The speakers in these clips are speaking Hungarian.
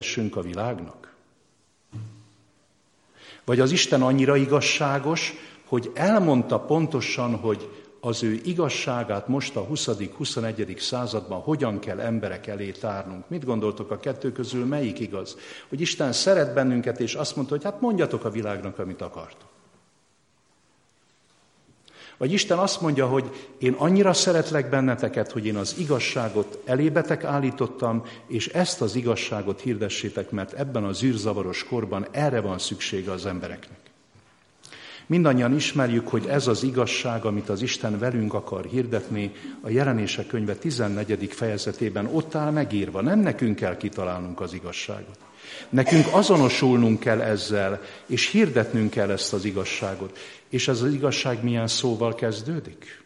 hirdessünk a világnak? Vagy az Isten annyira igazságos, hogy elmondta pontosan, hogy az ő igazságát most a 20.-21. században hogyan kell emberek elé tárnunk? Mit gondoltok, a kettő közül melyik igaz? Hogy Isten szeret bennünket, és azt mondta, hogy hát mondjatok a világnak, amit akartok. Vagy Isten azt mondja, hogy én annyira szeretlek benneteket, hogy én az igazságot elébetek állítottam, és ezt az igazságot hirdessétek, mert ebben az űrzavaros korban erre van szüksége az embereknek. Mindannyian ismerjük, hogy ez az igazság, amit az Isten velünk akar hirdetni, a Jelenések könyve 14. fejezetében ott áll megírva. Nem nekünk kell kitalálnunk az igazságot. Nekünk azonosulnunk kell ezzel, és hirdetnünk kell ezt az igazságot. És ez az igazság milyen szóval kezdődik?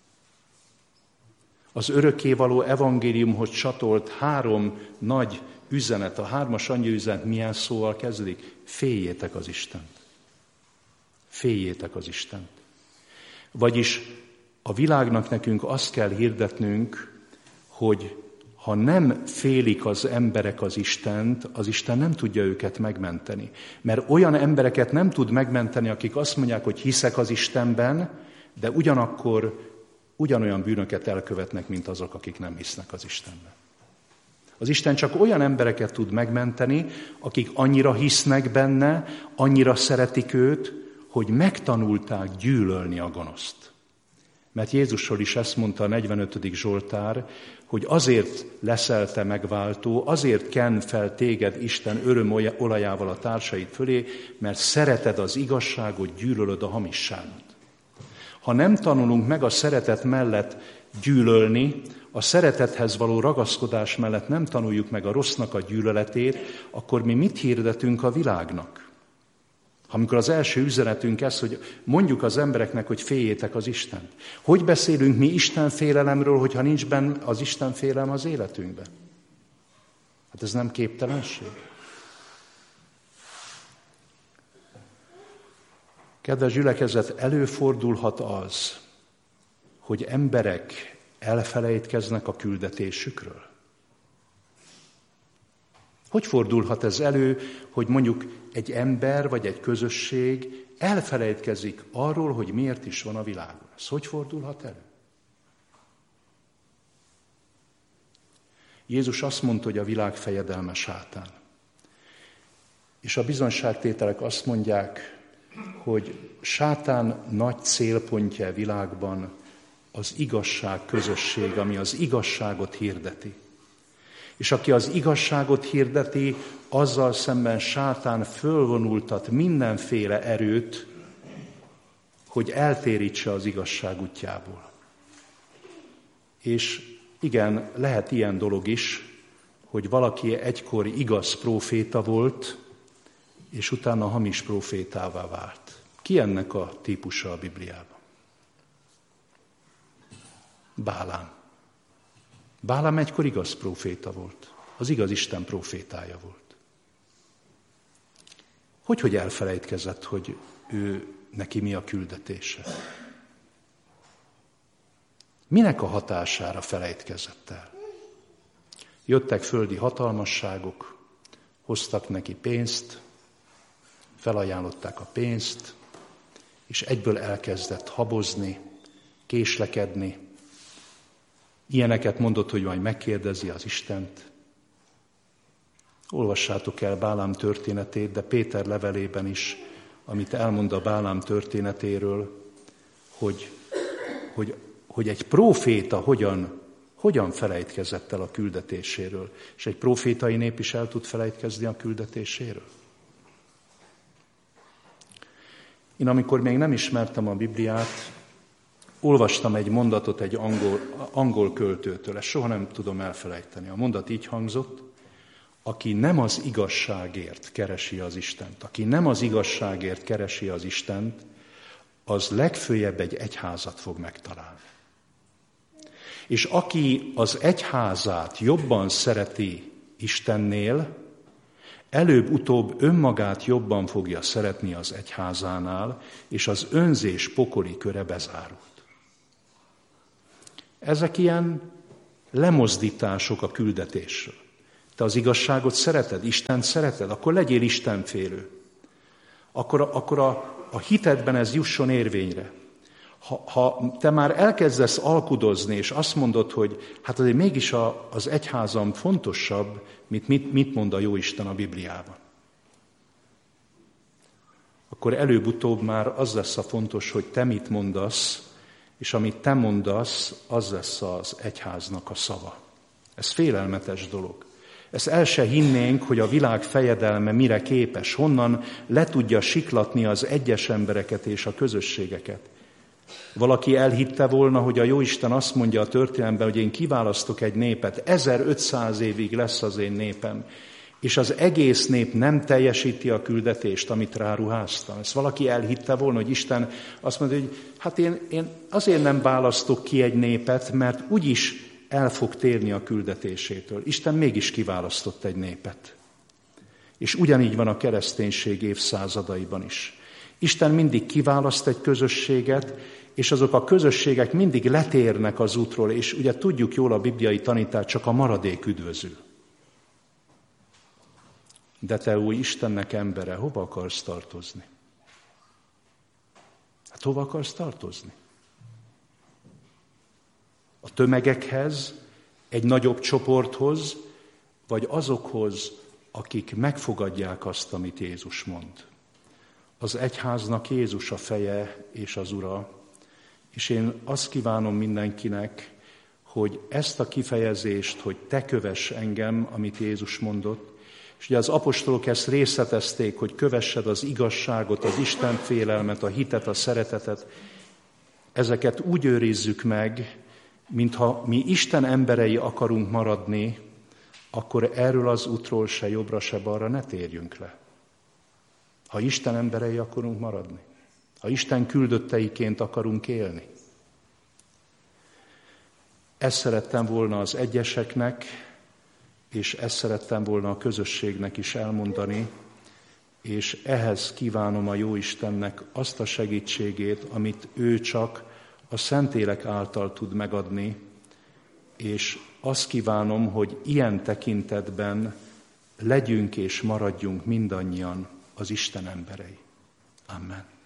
Az örökkévaló evangéliumhoz csatolt 3 nagy üzenet, a 3-as angyal üzenet milyen szóval kezdődik? Féljétek az Istent. Féljétek az Istent. Vagyis a világnak nekünk azt kell hirdetnünk, hogy ha nem félik az emberek az Isten nem tudja őket megmenteni. Mert olyan embereket nem tud megmenteni, akik azt mondják, hogy hiszek az Istenben, de ugyanakkor ugyanolyan bűnöket elkövetnek, mint azok, akik nem hisznek az Istenben. Az Isten csak olyan embereket tud megmenteni, akik annyira hisznek benne, annyira szeretik őt, hogy megtanulták gyűlölni a gonoszt. Mert Jézusról is ezt mondta a 45. Zsoltár, hogy azért leszel te megváltó, azért ken fel téged Isten örömolajával a társaid fölé, mert szereted az igazságot, gyűlölöd a hamisságot. Ha nem tanulunk meg a szeretet mellett gyűlölni, a szeretethez való ragaszkodás mellett nem tanuljuk meg a rossznak a gyűlöletét, akkor mi mit hirdetünk a világnak? Amikor az első üzenetünk ez, hogy mondjuk az embereknek, hogy féljétek az Istent. Hogy beszélünk mi Isten félelemről, hogyha nincs benne az Isten félelem az életünkben? Hát ez nem képtelenség. Kedves gyülekezet, előfordulhat az, hogy emberek elfelejtkeznek a küldetésükről. Hogy fordulhat ez elő, hogy mondjuk egy ember vagy egy közösség elfelejtkezik arról, hogy miért is van a világon? Ez hogy fordulhat elő? Jézus azt mondta, hogy a világ fejedelme sátán. És a bizonyságtételek azt mondják, hogy sátán nagy célpontja a világban az igazság közösség, ami az igazságot hirdeti. És aki az igazságot hirdeti, azzal szemben sátán fölvonultat mindenféle erőt, hogy eltérítse az igazság útjából. És igen, lehet ilyen dolog is, hogy valaki egykor igaz próféta volt, és utána hamis prófétává vált. Ki ennek a típusa a Bibliában? Bálám. Bálám egykor igaz próféta volt. Az igaz Isten prófétája volt. Hogy elfelejtkezett, hogy neki mi a küldetése? Minek a hatására felejtkezett el? Jöttek földi hatalmasságok, hoztak neki pénzt, felajánlották a pénzt, és egyből elkezdett habozni, késlekedni. Ilyeneket mondott, hogy majd megkérdezi az Istent. Olvassátok el Bálám történetét, de Péter levelében is, amit elmond a Bálám történetéről, hogy egy próféta hogyan felejtkezett el a küldetéséről. És egy prófétai nép is el tud felejtkezni a küldetéséről. Én amikor még nem ismertem a Bibliát, olvastam egy mondatot egy angol költőtől, ezt soha nem tudom elfelejteni. A mondat így hangzott: aki nem az igazságért keresi az Istent, aki nem az igazságért keresi az Istent, az legföljebb egy egyházat fog megtalálni. És aki az egyházát jobban szereti Istennél, előbb-utóbb önmagát jobban fogja szeretni az egyházánál, és az önzés pokoli köre bezárult. Ezek ilyen lemozdítások a küldetésről. Te az igazságot szereted, Istent szereted, akkor legyél istenfélő. Akkor a hitedben ez jusson érvényre. Ha te már elkezdesz alkudozni, és azt mondod, hogy hát azért mégis az egyházam fontosabb, mint mit mond a Jóisten a Bibliában, akkor előbb-utóbb már az lesz a fontos, hogy te mit mondasz, és amit te mondasz, az lesz az egyháznak a szava. Ez félelmetes dolog. Ezt el se hinnénk, hogy a világ fejedelme mire képes, honnan le tudja siklatni az egyes embereket és a közösségeket. Valaki elhitte volna, hogy a Jóisten azt mondja a történelemben, hogy én kiválasztok egy népet, 1500 évig lesz az én népem, és az egész nép nem teljesíti a küldetést, amit ráruháztam. Ezt valaki elhitte volna, hogy Isten azt mondja, hogy hát én azért nem választok ki egy népet, mert úgyis el fog térni a küldetésétől. Isten mégis kiválasztott egy népet. És ugyanígy van a kereszténység évszázadaiban is. Isten mindig kiválaszt egy közösséget, és azok a közösségek mindig letérnek az útról, és ugye tudjuk jól a bibliai tanítást, csak a maradék üdvözül. De te, új Istennek embere, hova akarsz tartozni? Hát hova akarsz tartozni? A tömegekhez, egy nagyobb csoporthoz, vagy azokhoz, akik megfogadják azt, amit Jézus mond. Az egyháznak Jézus a feje és az ura, és én azt kívánom mindenkinek, hogy ezt a kifejezést, hogy te kövess engem, amit Jézus mondott, és ugye az apostolok ezt részletezték, hogy kövessed az igazságot, az Isten félelmet, a hitet, a szeretetet, ezeket úgy őrizzük meg, mintha mi Isten emberei akarunk maradni, akkor erről az útról se jobbra, se balra ne térjünk le. Ha Isten emberei akarunk maradni, ha Isten küldötteiként akarunk élni. Ezt szerettem volna az egyeseknek, és ezt szerettem volna a közösségnek is elmondani, és ehhez kívánom a Jóistennek azt a segítségét, amit ő csak a Szentlélek által tud megadni, és azt kívánom, hogy ilyen tekintetben legyünk és maradjunk mindannyian az Isten emberei. Amen.